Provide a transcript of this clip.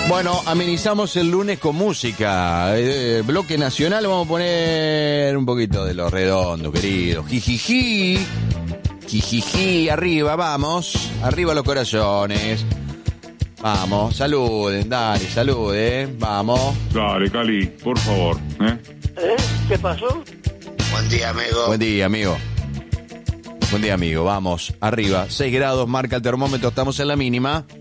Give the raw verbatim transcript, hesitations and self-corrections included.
Bueno, amenizamos el lunes con música. Eh, bloque nacional, vamos a poner un poquito de Los Redondos, querido. Jijiji. Jijiji, arriba, vamos. Arriba los corazones. Vamos, saluden, dale, saluden. Vamos. Dale, Cali, por favor. ¿eh? ¿Eh? ¿Qué pasó? Buen día, amigo. Buen día, amigo. Buen día, amigo. Vamos, arriba. seis grados, marca el termómetro, estamos en la mínima.